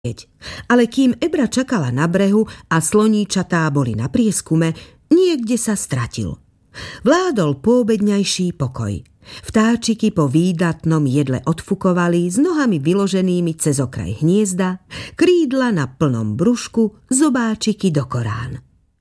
Ale kým Ebra čakala na brehu a sloníčatá boli na prieskume, niekde sa stratil. Vládol poobedňajší pokoj. Vtáčiky po výdatnom jedle odfukovali s nohami vyloženými cez okraj hniezda, krídla na plnom brúšku, zobáčiky do korán.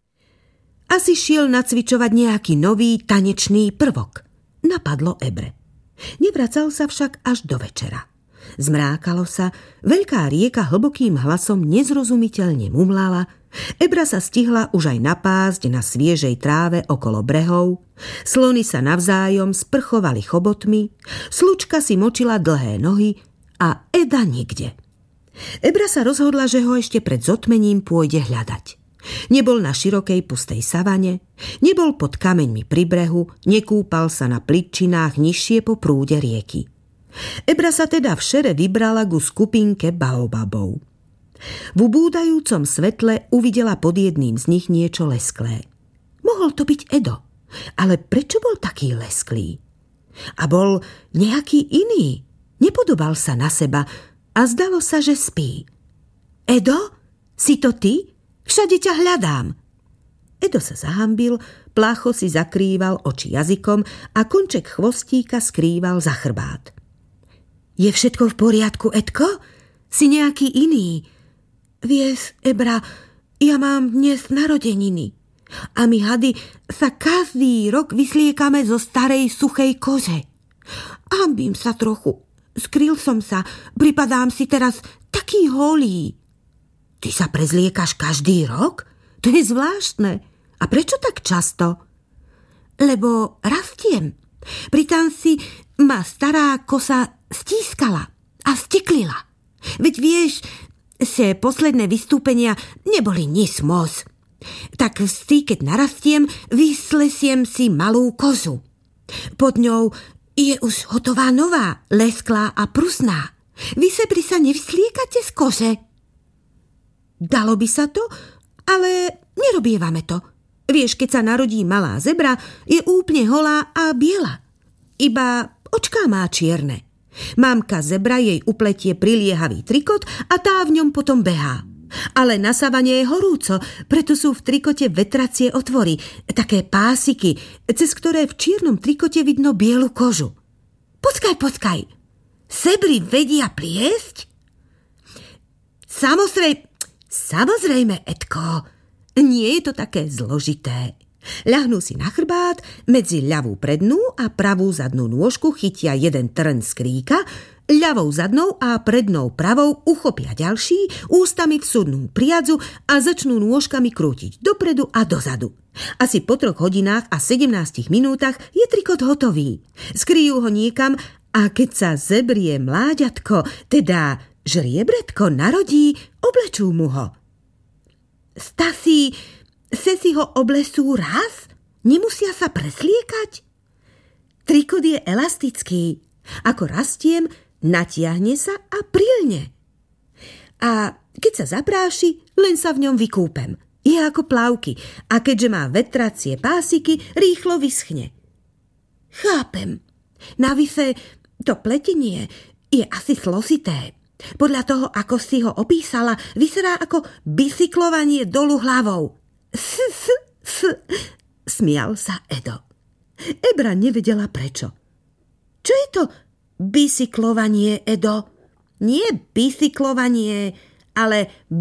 Asi šiel nacvičovať nejaký nový tanečný prvok. Napadlo Ebre. Nevracal sa však až do večera. Zmrákalo sa, veľká rieka hlbokým hlasom nezrozumiteľne mumlala, Ebra sa stihla už aj napásť na sviežej tráve okolo brehov, slony sa navzájom sprchovali chobotmi, slučka si močila dlhé nohy a Eda nikde. Ebra sa rozhodla, že ho ešte pred zotmením pôjde hľadať. Nebol na širokej pustej savane, nebol pod kameňmi pri brehu, nekúpal sa na plitčinách nižšie po prúde rieky. Ebra sa teda v šere vybrala ku skupinke baobabov. V ubúdajúcom svetle uvidela pod jedným z nich niečo lesklé. Mohol to byť Edo, ale prečo bol taký lesklý? A bol nejaký iný, nepodobal sa na seba a zdalo sa, že spí. Edo, si to ty? Všade ťa hľadám. Edo sa zahambil, plácho si zakrýval oči jazykom a konček chvostíka skrýval za chrbát. Je všetko v poriadku, Edko? Si nejaký iný? Vieš, Ebra, ja mám dnes narodeniny. A my hady sa každý rok vysliekame zo starej suchej kože. Hanbím sa trochu. Skryl som sa. Pripadám si teraz taký holý. Ty sa prezliekaš každý rok? To je zvláštne. A prečo tak často? Lebo rastiem. Pritom si ma stará kosa stískala a steklila. Veď vieš, že posledné vystúpenia neboli nič moc. Tak vždy, keď narastiem, vyslesiem si malú kozu. Pod ňou je už hotová nová, lesklá a prusná. Vy sebri sa nevysliekate z kože? Dalo by sa to, ale nerobievame to. Vieš, keď sa narodí malá zebra, je úplne holá a biela. Iba očká má čierne. Mamka zebra jej upletie priliehavý trikot a tá v ňom potom behá. Ale na savane je horúco, preto sú v trikote vetracie otvory, také pásiky, cez ktoré v čiernom trikote vidno bielu kožu. Počkaj. Zebry vedia pliesť? Samozrejme, Edko. Nie je to také zložité. Ľahnú si na chrbát, medzi ľavú prednú a pravú zadnú nôžku chytia jeden trn z kríka, ľavou zadnou a prednou pravou uchopia ďalší, ústami vsudnú priadzu a začnú nôžkami krútiť dopredu a dozadu. Asi po 3 hodinách a 17 minútach je trikot hotový. Skryjú ho niekam a keď sa zebrie mláďatko, teda žriebretko narodí, oblečú mu ho. Stasi, si ho oblesú raz? Nemusia sa presliekať? Trikot je elastický. Ako rastiem, natiahne sa a prilne. A keď sa zapráši, len sa v ňom vykúpem. Je ako plavky a keďže má vetracie pásiky, rýchlo vyschne. Chápem. Navyše, to pletenie je asi slosité. Podľa toho, ako si ho opísala, vyzerá ako bicyklovanie dolu hlavou. Smial sa Edo. Ebra nevedela prečo. Čo je to bicyklovanie, Edo? Nie bicyklovanie, ale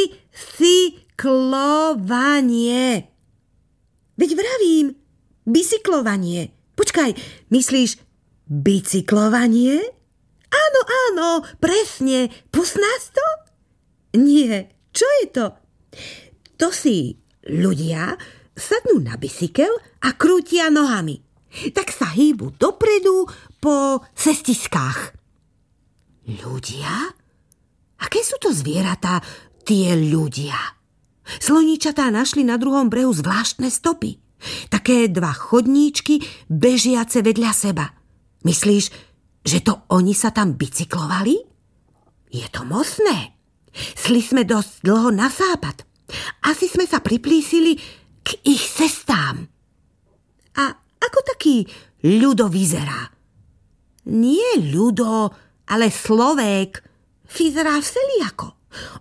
bicyklovanie. Veď vravím, bicyklovanie. Počkaj, myslíš bicyklovanie? Áno, presne. Poznáš to? Nie, čo je to? To si ľudia sadnú na bicykel a krútia nohami. Tak sa hýbu dopredu po cestiskách. Ľudia? Aké sú to zvieratá, tie ľudia? Sloníčatá našli na druhom brehu zvláštne stopy. Také 2 chodníčky bežiace vedľa seba. Myslíš, že to oni sa tam bicyklovali? Je to mocné. Šli sme dosť dlho na západ. Asi sme sa priplísili k ich cestám. A ako taký ľudo vyzerá? Nie ľudo, ale Slovék. Vyzerá všelijako.